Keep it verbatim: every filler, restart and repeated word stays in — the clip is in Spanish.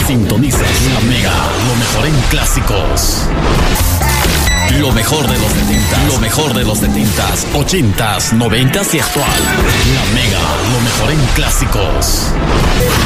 Sintonizas La Mega, lo mejor en clásicos. Lo mejor de los setentas, lo mejor de los setentas, ochentas, noventas y actual. La Mega, lo mejor en clásicos.